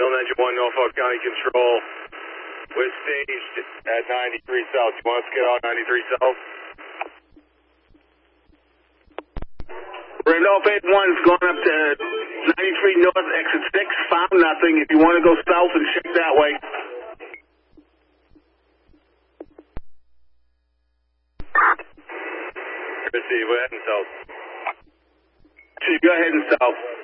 Milton Engine 1, Norfolk County Control. We're staged at 93 South. You want us to get out 93 South? Randolph 81's going up to 93 North, exit 6. Found nothing. If you want to go south and check that way. Receive, we're heading south. So you're heading south.